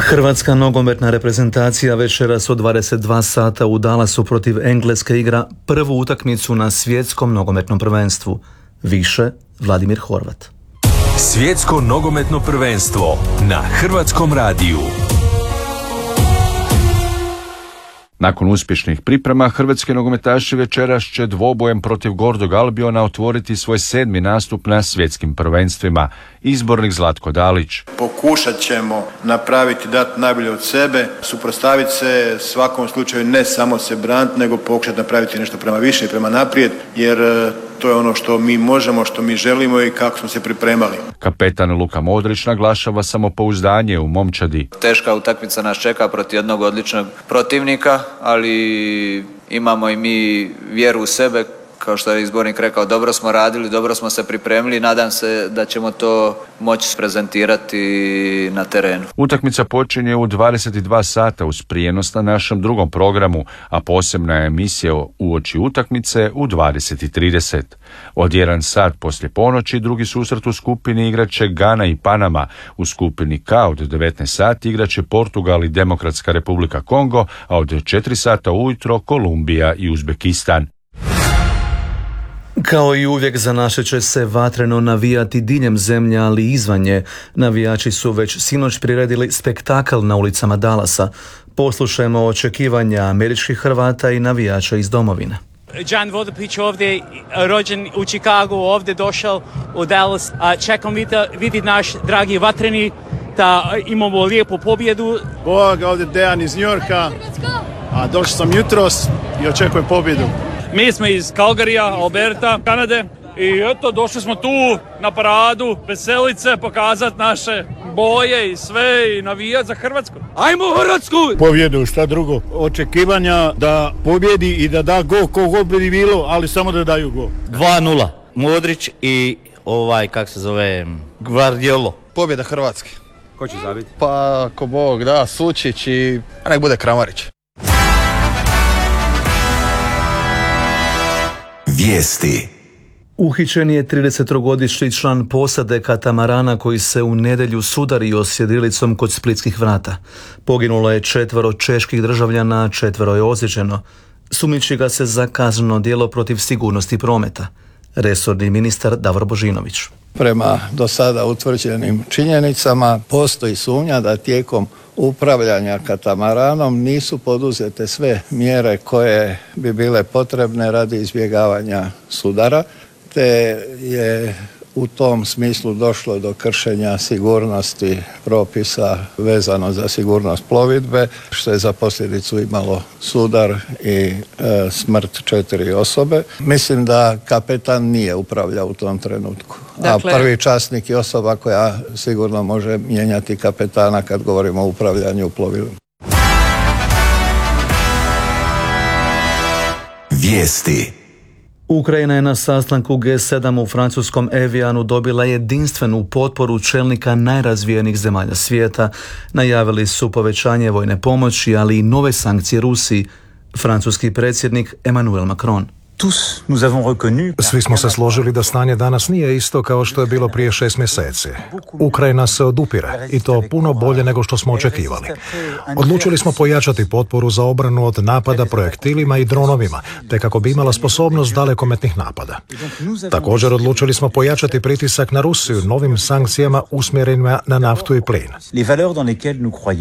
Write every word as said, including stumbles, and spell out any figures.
Hrvatska nogometna reprezentacija večeras od dvadeset dva sata u Dallasu protiv Engleske igra prvu utakmicu na svjetskom nogometnom prvenstvu. Više Vladimir Horvat. Svjetsko nogometno prvenstvo na Hrvatskom radiju. Nakon uspješnih priprema, hrvatski nogometaši večeras će dvobojem protiv Gordog Albiona otvoriti svoj sedmi nastup na svjetskim prvenstvima. Izbornik Zlatko Dalić. Pokušat ćemo napraviti, dati najbolje od sebe, suprotstaviti se svakom slučaju, ne samo se braniti, nego pokušati napraviti nešto prema više i prema naprijed, jer to je ono što mi možemo, što mi želimo i kako smo se pripremali. Kapetan Luka Modrić naglašava samopouzdanje u momčadi. Teška utakmica nas čeka protiv jednog odličnog protivnika, ali imamo i mi vjeru u sebe. Kao što je izbornik rekao, dobro smo radili, dobro smo se pripremili i nadam se da ćemo to moći prezentirati na terenu. Utakmica počinje u dvadeset dva sata uz prijenos na našem drugom programu, a posebna emisija uoči utakmice u dvadeset trideset. Od jedan sat poslije ponoći drugi susret u skupini igraće Gana i Panama. U skupini K od devetnaest sati igraće Portugal i Demokratska Republika Kongo, a od četiri sata ujutro Kolumbija i Uzbekistan. Kao i uvijek za naše će se vatreno navijati diljem zemlje, ali i izvan nje. Navijači su već sinoć priredili spektakl na ulicama Dallasa. Poslušajmo očekivanja američkih Hrvata i navijača iz domovine. Jan Vodopić ovdje, rođen u Chicagu, ovdje došao u Dallas. Čekam vidjeti naš dragi vatreni da imamo lijepu pobjedu. Bog, ovdje Dejan iz New Yorka, a došao sam jutros i očekujem pobjedu. Mi smo iz Calgaryja, Alberta, Kanade i eto, došli smo tu na paradu, veselice, pokazati naše boje i sve i navijati za Hrvatsku. Ajmo Hrvatsku! Pobjedu, šta drugo? Očekivanja da pobjedi i da da gol, kogod bi bilo, ali samo da daju gol. dva nula. Modrić i ovaj, kak se zove, Guardiolo. Pobjeda Hrvatske. Ko će zabiti? Pa, ako Bog da, Sučić i nek bude Kramarić. Vijesti. Uhićen je tridesettrogodišnji član posade katamarana koji se u nedjelju sudario s jedrilicom kod Splitskih vrata. Poginulo je četvero čeških državljana, a četvero je ozlijeđeno. Sumnjiči ga se za kazneno djelo protiv sigurnosti prometa. Resorni ministar Davor Božinović. Prema do sada utvrđenim činjenicama postoji sumnja da tijekom upravljanja katamaranom nisu poduzete sve mjere koje bi bile potrebne radi izbjegavanja sudara, te je u tom smislu došlo do kršenja sigurnosti propisa vezano za sigurnost plovidbe, što je za posljedicu imalo sudar i e, smrt četiri osobe. Mislim da kapetan nije upravljao u tom trenutku. Dakle, a prvi časnik je osoba koja sigurno može mijenjati kapetana kad govorimo o upravljanju plovilom. Vijesti. Ukrajina je na sastanku G sedam u francuskom Evianu dobila jedinstvenu potporu čelnika najrazvijenijih zemalja svijeta. Najavili su povećanje vojne pomoći, ali i nove sankcije Rusiji. Francuski predsjednik Emmanuel Macron. Svi smo se složili da stanje danas nije isto kao što je bilo prije šest mjeseci. Ukrajina se odupire i to puno bolje nego što smo očekivali. Odlučili smo pojačati potporu za obranu od napada projektilima i dronovima, te kako bi imala sposobnost dalekometnih napada. Također odlučili smo pojačati pritisak na Rusiju novim sankcijama usmjerenima na naftu i plin.